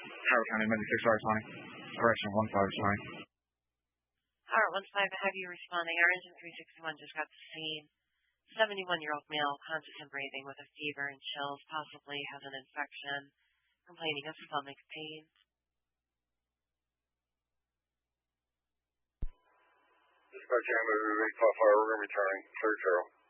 Howard County, Medic 6 20. Correction, 15 20. Howard 15, I have you responding. Our engine 361 just got to the scene. 71-year-old male, conscious and breathing with a fever and chills, possibly has an infection, complaining of stomach pain. Dispatch ambulance 855, we're going to be returning. Clear 0.